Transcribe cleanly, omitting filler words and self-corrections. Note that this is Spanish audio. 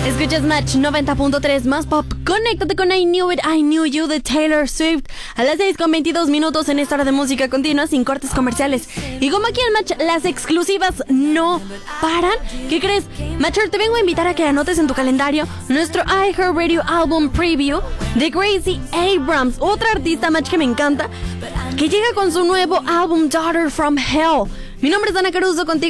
Escuchas Match 90.3 más pop. Conéctate con I Knew It, I Knew You de Taylor Swift a las 6:22 en esta hora de música continua sin cortes comerciales. Y como aquí en Match las exclusivas no paran, ¿qué crees? Matcher, te vengo a invitar a que anotes en tu calendario nuestro iHeartRadio Album Preview de Gracie Abrams, otra artista Match que me encanta, que llega con su nuevo álbum Daughter from Hell. Mi nombre es Ana Caruso, contigo